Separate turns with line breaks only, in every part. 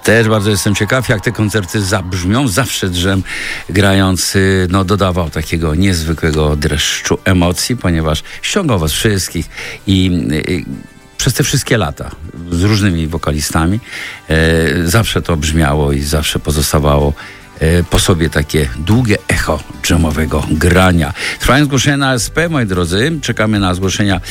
Też bardzo jestem ciekaw, jak te koncerty zabrzmią. Zawsze Drzem grający dodawał takiego niezwykłego dreszczu emocji, ponieważ ściągał was wszystkich i przez te wszystkie lata z różnymi wokalistami zawsze to brzmiało i zawsze pozostawało po sobie takie długie echo dżemowego grania. Trwają zgłoszenia na ASP, moi drodzy. Czekamy na zgłoszenia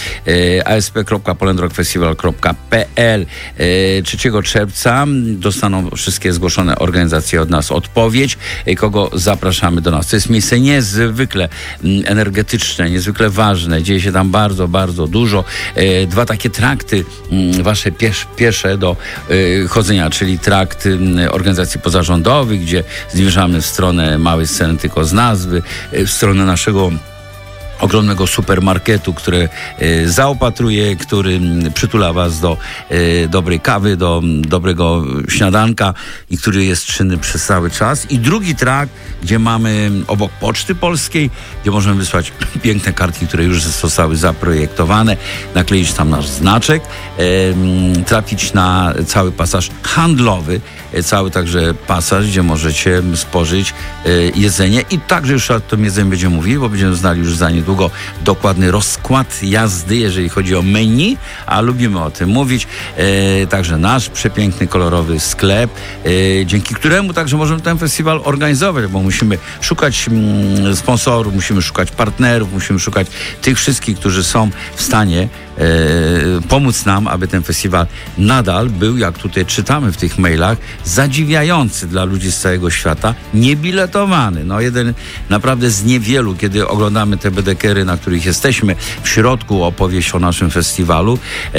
asp.polendrockfestival.pl 3 czerwca dostaną wszystkie zgłoszone organizacje od nas odpowiedź, kogo zapraszamy do nas. To jest miejsce niezwykle energetyczne, niezwykle ważne. Dzieje się tam bardzo, bardzo dużo. 2 takie trakty wasze piesze do chodzenia, czyli trakt organizacji pozarządowych, gdzie zmierzamy w stronę małej sceny tylko z nazwy, w stronę naszego ogromnego supermarketu, który zaopatruje, który przytula was do dobrej kawy, do dobrego śniadanka i który jest czynny przez cały czas. I drugi trakt, gdzie mamy obok Poczty Polskiej, gdzie możemy wysłać piękne kartki, które już zostały zaprojektowane, nakleić tam nasz znaczek, trafić na cały pasaż handlowy, cały także pasaż, gdzie możecie spożyć jedzenie i także już o tym jedzeniu będziemy mówili, bo będziemy znali już za niedługo dokładny rozkład jazdy, jeżeli chodzi o menu, a lubimy o tym mówić. Także nasz przepiękny, kolorowy sklep, dzięki któremu także możemy ten festiwal organizować, bo musimy szukać sponsorów, musimy szukać partnerów, musimy szukać tych wszystkich, którzy są w stanie pomóc nam, aby ten festiwal nadal był, jak tutaj czytamy w tych mailach, zadziwiający dla ludzi z całego świata, niebiletowany. Jeden naprawdę z niewielu, kiedy oglądamy te bedekery, na których jesteśmy, w środku opowieść o naszym festiwalu,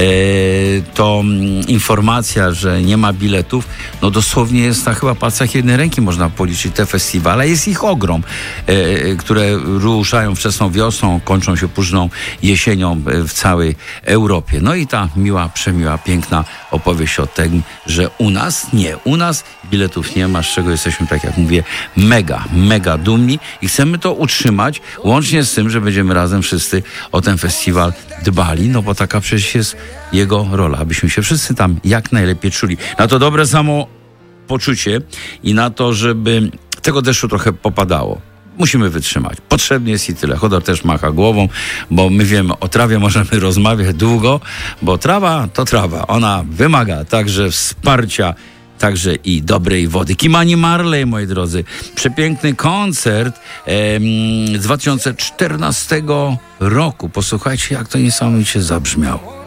to informacja, że nie ma biletów, dosłownie jest na chyba palcach jednej ręki można policzyć te festiwale. Jest ich ogrom, które ruszają wczesną wiosną, kończą się późną jesienią w całej Europie. I ta miła, przemiła, piękna opowieść o tym, że u nas biletów nie ma, z czego jesteśmy, tak jak mówię, mega dumni i chcemy to utrzymać, łącznie z tym, że będziemy razem wszyscy o ten festiwal dbali, bo taka przecież jest jego rola, abyśmy się wszyscy tam jak najlepiej czuli. Na to dobre samopoczucie i na to, żeby tego deszczu trochę popadało. Musimy wytrzymać. Potrzebny jest i tyle. Chodor też macha głową, bo my wiemy, o trawie możemy rozmawiać długo, bo trawa to trawa. Ona wymaga także wsparcia, także i dobrej wody. Kimani Marley, moi drodzy. Przepiękny koncert z 2014 roku. Posłuchajcie, jak to niesamowicie zabrzmiało.